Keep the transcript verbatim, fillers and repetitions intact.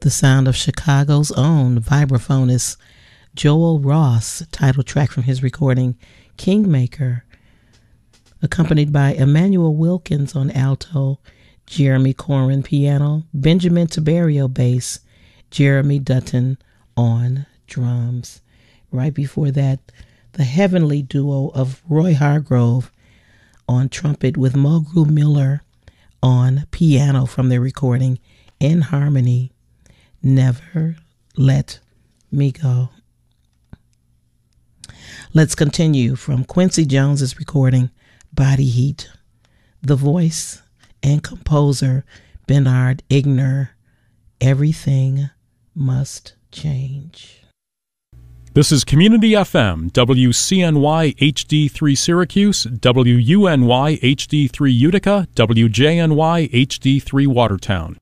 the sound of Chicago's own vibraphonist Joel Ross, title track from his recording Kingmaker, accompanied by Emmanuel Wilkins on alto, Jeremy Corin piano, Benjamin Tiberio bass, Jeremy Dutton on drums. Right before that, the heavenly duo of Roy Hargrove on trumpet with Mulgrew Miller on piano from their recording In Harmony, Never Let Me Go. Let's continue from Quincy Jones's recording Body Heat. The voice and composer Bernard Igner, Everything Must Change. This is Community F M, W C N Y H D three Syracuse, W U N Y H D three Utica, W J N Y H D three Watertown.